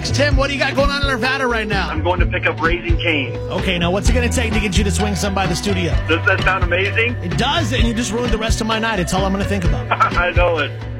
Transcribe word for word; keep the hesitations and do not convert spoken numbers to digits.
next. Tim, what do you got going on in Nevada right now? I'm going to pick up Raising Cane. Okay, now what's it going to take to get you to swing some by the studio? Does that sound amazing? It does, and you just ruined the rest of my night. It's all I'm going to think about. I know it.